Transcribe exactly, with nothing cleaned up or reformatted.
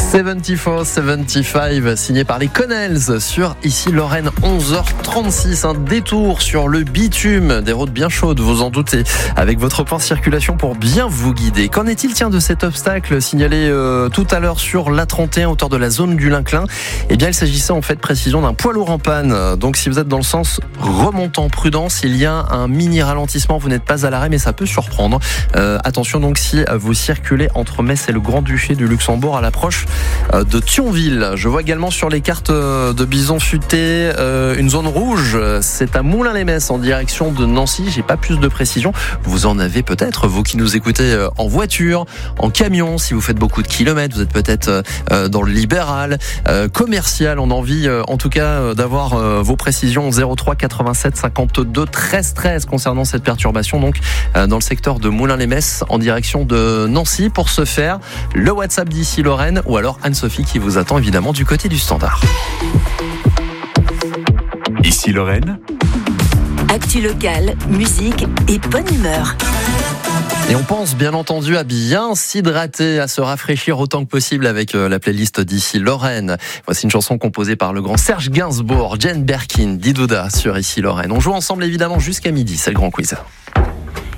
soixante-quatre soixante-quinze, signé par les Connells sur Ici Lorraine, onze heures trente-six. Un détour sur le bitume, des routes bien chaudes, vous en doutez, avec votre point de circulation pour bien vous guider. Qu'en est-il, tiens, de cet obstacle signalé euh, tout à l'heure sur l'A trente et un, hauteur de la zone du Linclin? Eh bien, il s'agissait en fait de précision d'un poids lourd en panne. Donc, si vous êtes dans le sens remontant, prudence, il y a un mini ralentissement. Vous n'êtes pas à l'arrêt, mais ça peut surprendre. Euh, attention donc si vous circulez entre Metz et le Grand-Duché du Luxembourg à l'approche de Thionville. Je vois également sur les cartes de Bison Futé euh, une zone rouge. C'est à Moulins-les-Metz en direction de Nancy. J'ai pas plus de précision. Vous en avez peut-être, vous qui nous écoutez en voiture, en camion, si vous faites beaucoup de kilomètres, vous êtes peut-être euh, dans le libéral, euh, commercial. On a envie euh, en tout cas d'avoir euh, vos précisions. Zéro trois quatre-vingt-sept cinquante-deux treize treize concernant cette perturbation donc euh, dans le secteur de Moulins-les-Metz en direction de Nancy. Pour ce faire, le WhatsApp d'Ici Lorraine ou alors Anne-Sophie qui vous attend évidemment du côté du standard. Ici Lorraine. Actu locale, musique et bonne humeur. Et on pense bien entendu à bien s'hydrater, à se rafraîchir autant que possible avec la playlist d'Ici Lorraine. Voici une chanson composée par le grand Serge Gainsbourg, Jane Birkin, Didouda sur Ici Lorraine. On joue ensemble évidemment jusqu'à midi, c'est le grand quiz.